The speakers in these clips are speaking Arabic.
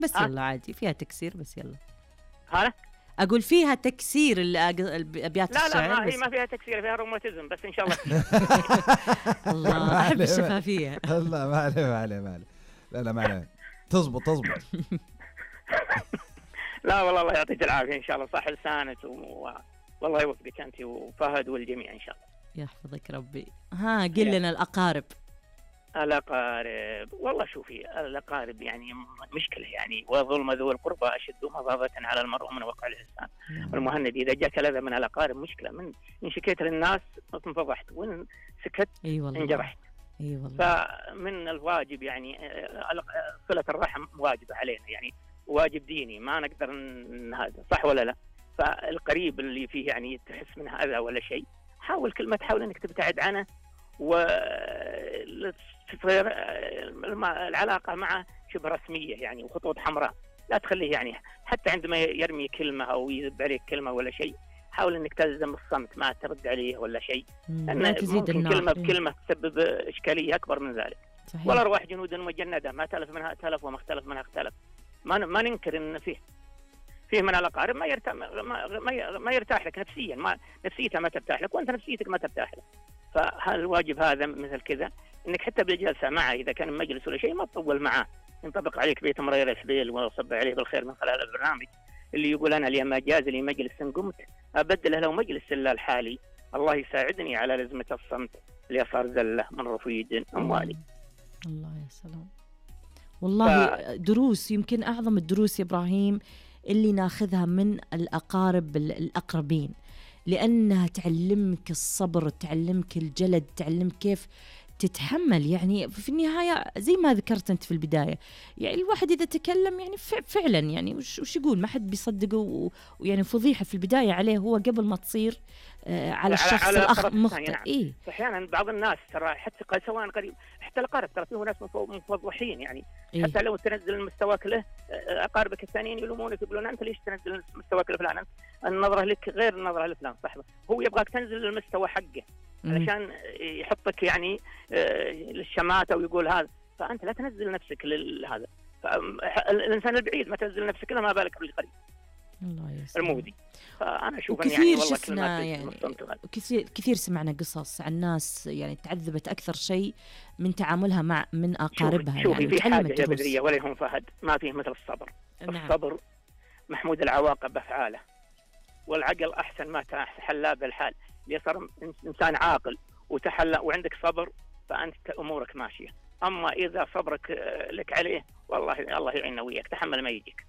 بس يلا عادي فيها تكسير بس يلا. هلا أقول فيها تكسير الأبيات الشعر. لا هي ما فيها تكسير، فيها روماتيزم بس إن شاء الله. الله أحب الشفافية. الله ما عليه. لا ما عليه. تزبط. لا والله الله يعطيك العافية إن شاء الله، صح لسانك والله يوفقك أنت وفهد والجميع إن شاء الله. يحفظك ربي. قل لنا الأقارب. الأقارب والله شوفي، الأقارب يعني مشكلة يعني، وظلم ذو القربى أشد مضاضة على المرء من وقع الإحسان. والمهند إذا جاك الأذى من الأقارب مشكلة، من إن شكيت للناس انفضحت، وإن سكت انجرحت. فمن الواجب يعني صلة الرحم واجب علينا، يعني واجب ديني ما نقدر هذا، صح ولا لا؟ فالقريب اللي فيه يعني تحس منه أذى ولا شيء، حاول كل ما تحاول أنك تبتعد عنه، وتصير العلاقة معه شبه رسمية يعني، وخطوط حمراء لا تخليه يعني حتى عندما يرمي كلمة أو يذب عليك كلمة ولا شيء، حاول أنك تلزم الصمت ما ترد عليه ولا شيء، لأن ممكن كلمة بكلمة تسبب إشكالية أكبر من ذلك. ولا أرواح جنود مجندة ما تلف منها تلف وما اختلف منها اختلف. ما ننكر أن فيه من الأقارب ما يرتاح لك نفسيا، نفسيته ما ترتاح لك، وأنت نفسيتك ما ترتاح لك. فالواجب هذا مثل كذا انك حتى بالجلسه معه اذا كان مجلس ولا شيء ما تطول معاه، ينطبق عليك بيت مرير سبيل وصب عليه بالخير من خلال البرنامج اللي يقول انا لما جاز لي مجلس قمت ابدله له مجلس الا الحالي، الله يساعدني على لزمه الصمت اللي صار زله من رفيد اموالي. الله يا سلام والله. دروس يمكن اعظم الدروس يا ابراهيم اللي ناخذها من الأقارب الأقربين، لأنها تعلمك الصبر، تعلمك الجلد، تعلمك كيف تتحمل. يعني في النهاية زي ما ذكرت أنت في البداية، يعني الواحد إذا تكلم يعني فعلا يعني وش يقول، ما حد بيصدقه، ويعني فضيحة في البداية عليه هو قبل ما تصير على الشخص الآخر مخطئ. نعم. إيه أحيانا بعض الناس ترى حتى سواء قريب حتى الأقارب ترى فيه ناس مفضحين يعني. إيه؟ حتى لو تنزل مستواك له أقاربك الثانيين يلومونك يقولون أنت ليش تنزل مستواك لفلان، أنت النظرة لك غير النظرة لفلان صاحبه، هو يبغاك تنزل المستوى حقه علشان يحطك يعني للشماتة ويقول هذا، فأنت لا تنزل نفسك لهذا. الإنسان البعيد ما تنزل نفسك له، ما بالك بالقريب المودي. فأنا أشوف يعني والله شفنا يعني كثير سمعنا قصص عن ناس يعني تعذبت أكثر شيء من تعاملها من أقاربها. شوفي في حاجة يا بدرية ولا هم فهد، ما فيه مثل الصبر. نعم. الصبر محمود العواقب أفعاله، والعقل أحسن ما تحلى بالحال. اللي صار إنسان عاقل وتحلى وعندك صبر فأنت أمورك ماشية. أما إذا صبرك لك عليه والله الله يعيننا وياك، تحمل ما يجيك.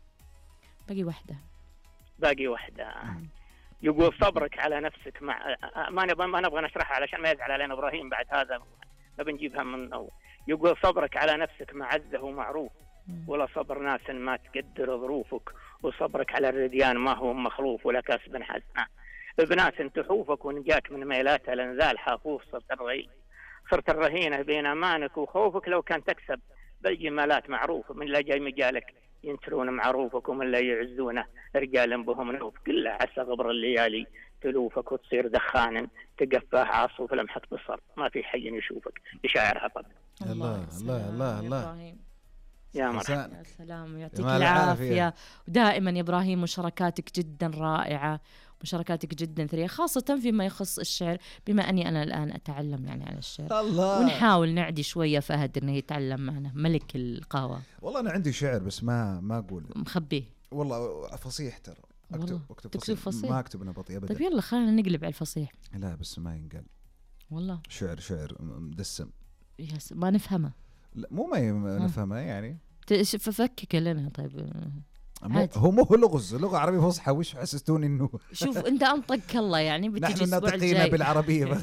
باقي واحدة يقول صبرك على نفسك مع ما نبغى نشرحها علشان ما يزعل علينا إبراهيم بعد هذا، ما بنجيبها من أول. يقول صبرك على نفسك معزة ومعروف، ولا صبر ناس ما تقدر ظروفك، وصبرك على الرديان ما هو مخلوف ولا كسب حسنة. بناس تحوفك ونجاك من ميلات الانذال حافوف، صرت الرهينة بين أمانك وخوفك، لو كان تكسب بالجمالات معروف، من لا جاي مجالك ينترون معروفك، ومن لا يعزونه رجالا بهم نوف، كله عسى غبر الليالي تلوفك، وتصير دخانا تقفاه عاصف لمحة بصر، ما في حي يشوفك. يشاعر هطب. الله الله الله الله يا مرحبا. يا سلام ويعطيك العافية. ودائما يا إبراهيم مشاركاتك جدا رائعة، مشاركاتك جدا ثرية، خاصة فيما يخص الشعر، بما أني أنا الآن أتعلم يعني على الشعر الله. ونحاول نعدي شوية فهد إنه يتعلم معنا، ملك القهوة. والله أنا عندي شعر بس ما أقول، مخبيه والله فصيح ترى. أكتب فصيح. ما أكتب أنا بطيء أبدا. طيب يلا خلينا نقلب على الفصيح. لا بس ما ينقل والله. شعر مدسم ما نفهمه. لا مو ما نفهمه يعني. فكك لنا طيب. هو مو لغز، لغة عربية فصحى، وش حسستوني انه شوف انت انطق الله يعني بتجي نحن نطقينا بالعربية.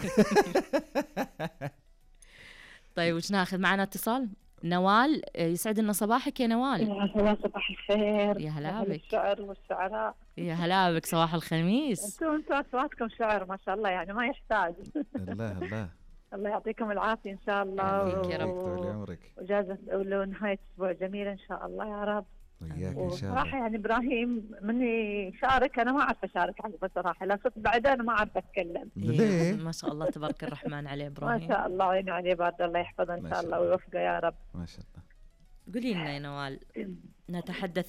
طيب وش ناخذ معنا اتصال؟ نوال، يسعد لنا صباحك يا نوال. يا صباح الخير. يا هلا بك. الشعر والشعراء. يا هلا بك، صباح الخميس. انتم اصواتكم شعر ما شاء الله يعني ما يحتاج. الله الله يعطيكم العافية إن شاء الله. يا رب. وجازة ونهاية أسبوع جميلة إن شاء الله يا رب. وصراحة يعني إبراهيم مني شارك، أنا ما أعرف أشارك عنه بصراحة، لا صرت بعدين أنا ما أعرف أتكلم. ليه؟ ما شاء الله تبارك الرحمن عليه إبراهيم. ما شاء الله عينه عليه، بارك الله يحفظه إن شاء الله ويوفقه يا رب. ما شاء الله. قولي لنا يا نوال، نتحدث